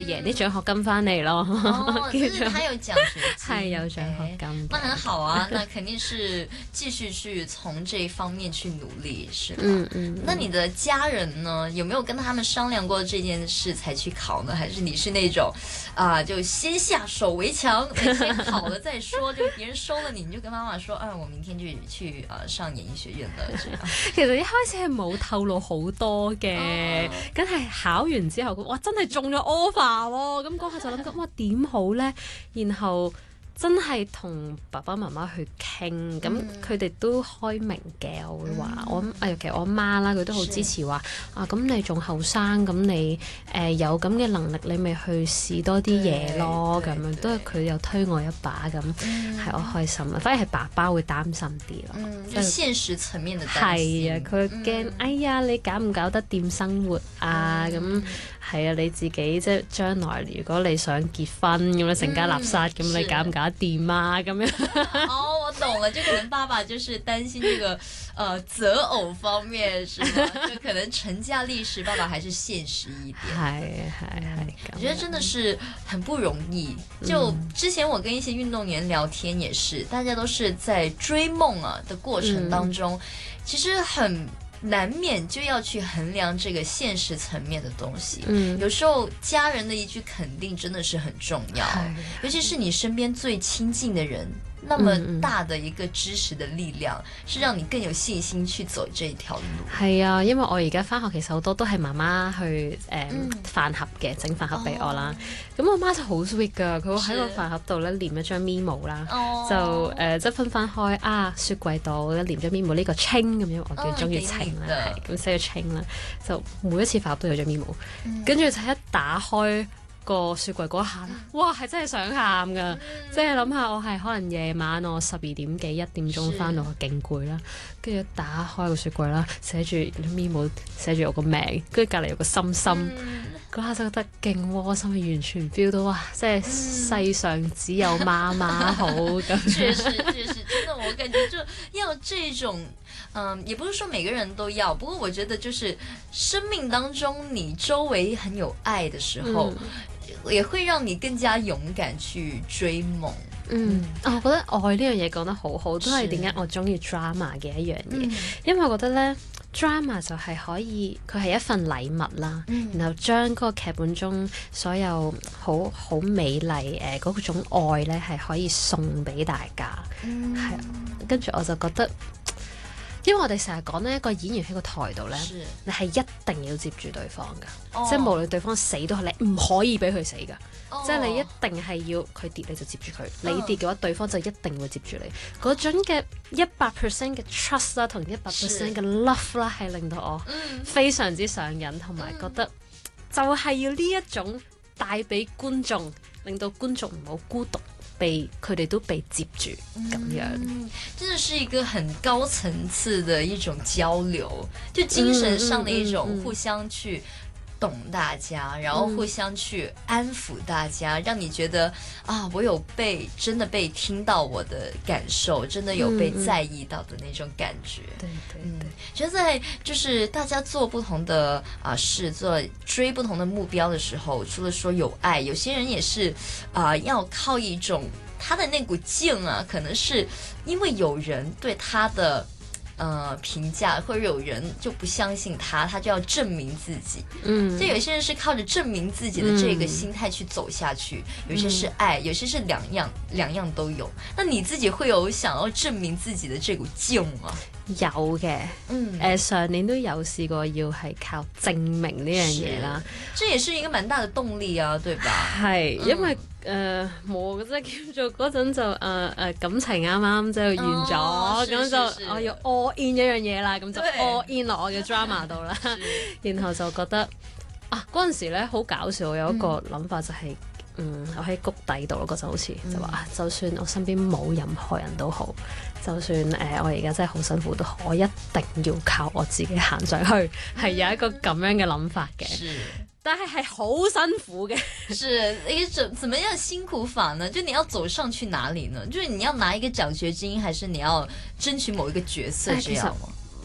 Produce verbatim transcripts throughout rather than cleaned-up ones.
贏啲獎學金翻嚟咯。 哦，就是他有獎學金， 係有獎學金、欸， 那很好啊，那肯定是繼續去從這一方面去努力，是嗎？ 嗯嗯。 那你的家人呢？有沒有跟他們商量過這件事才去考呢？還是你是那種啊、呃，就先下手為強，你先考了再說，就別人收了你，你就跟媽媽說，啊，我明天就去啊、呃、上演藝學院了，這樣。 其實一開始係冇透露好多嘅，梗係、哦、考完之後，哇，真係中咗 offer。咁嗰下就諗緊，哇點好呢？然後真係同爸爸媽媽去傾，咁佢哋都開明嘅。我會話、嗯、我誒，尤其我媽啦，佢都好支持話啊。咁你仲後生，咁你誒、呃、有咁嘅能力，你咪去試多啲嘢咯。咁樣都係佢又推我一把，咁係、嗯、我開心啊。反而係爸爸會擔心啲咯， 嗯，就現實層面嘅擔心。 係啊，佢驚、嗯、哎呀，你搞唔搞得掂生活啊？咁、嗯。係啊，你自己即係將來，如果你想結婚咁樣成家立室，咁、嗯、你搞唔搞得掂啊？咁樣。 哦，我懂了，就可能爸爸就是擔心這個，呃，擇偶方面，是嗎？就可能成家立室，爸爸還是現實一點。係係係， 我覺得真的是很不容易。就之前我跟一些運動員聊天，也是、嗯、大家都是在追夢啊的過程當中，嗯、其實很。難免就要去衡量這個現實層面的東西，嗯，有時候家人的一句肯定真的是很重要，尤其是你身邊最親近的人，那麼大的一個支持的力量，嗯、是讓你更有信心去走這一條路。係啊，因為我而家返學其實好多都係媽媽去誒、呃嗯、飯盒嘅，整飯盒俾我啦。咁、哦、我媽就好 sweet 㗎，佢會喺個飯盒度咧黏一張 memo 啦，哦、就誒、呃、即係分翻開啊，雪櫃度黏咗 memo 呢個清咁樣，我叫中意清啦，係咁寫咗清啦，就每一次飯盒都有張 memo，跟住、嗯、就一打開個雪櫃嗰下啦，哇係真係想喊噶，即係諗下我係可能夜晚我十二點幾一點鐘翻到，勁攰啦，跟住打開個雪櫃啦，寫住 memo 寫住我個名，跟住隔離有個心心，嗰、嗯、下就覺得勁窩心，完全 feel 到啊，即係世上只有媽媽好咁。 確實確實，真的我感覺就要這種。嗯，也不是說每個人都要，不過我覺得就是生命當中你周圍很有愛的時候，嗯、也會讓你更加勇敢去追夢。 嗯，我覺得愛呢樣嘢講得好好，都係點解我中意 drama 嘅一樣嘢，嗯、因為我覺得呢 drama 就係可以，佢係一份禮物啦，嗯、然後將嗰個劇本中所有好好美麗誒嗰種愛呢，係可以送俾大家，係啊、嗯，跟住我就覺得。因為我哋成日講呢，一個演員喺個台度呢，是你係一定要接住對方㗎，oh. 即係無論對方死都好，你唔可以俾佢死㗎，oh. 即係你一定係要佢跌你就接住佢，oh. 你跌嘅話對方就一定會接住你。嗰種嘅一百 percent 嘅 trust 啦，同一百 percent 嘅 love 啦，係令到我非常之上癮，同埋覺得就係要呢一種帶俾觀眾，令到觀眾唔好孤獨。被佢哋都被接住咁樣、 嗯，真的是一個很高層次的一種交流，就精神上的一種互相去懂大家，嗯、然後互相去安撫大家，嗯、讓你覺得啊，我有被真的被聽到我的感受，真的有被在意到的那種感覺。 對對對， 覺得在就是大家做不同的啊事，做追不同的目標的時候，除了說有愛，有些人也是啊要靠一種他的那股勁啊，可能是因為有人對他的。呃，評價或者有人就不相信他，他就要證明自己。嗯，就有些人是靠着證明自己的這個心態去走下去，嗯、有些是愛，有些是兩樣，兩樣都有。那你自己會有想要證明自己的這股勁嗎？ 有嘅，嗯，誒、呃、上年都有試過要係靠證明呢樣嘢啦， 這也是一個蠻大的動力啊，對吧？ 係，因為誒冇即係叫做嗰陣就誒誒、呃、感情啱啱就完咗，咁、哦、就我要 all in 一樣嘢啦，咁就 all in 落我嘅 drama 度啦，然後就覺得啊嗰陣時咧好搞笑，我有一個諗法就係、是。嗯嗯，我喺谷底度咯，嗰陣好似就話，就算我身邊冇任何人都好，就算誒、呃、我而家真係好辛苦都好，我一定要靠我自己行上去，係有一個咁樣嘅諗法嘅。是但係係好辛苦嘅。 是一個怎怎麼樣辛苦法呢？就你要走上去哪裡呢？就是你要拿一個獎學金，還是你要爭取某一個角色這樣嗎？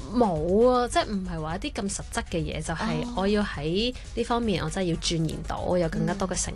冇啊，即係唔係話一啲咁實質嘅嘢，就係、是、我要喺呢方面我真係要鑽研到，我有更加多嘅成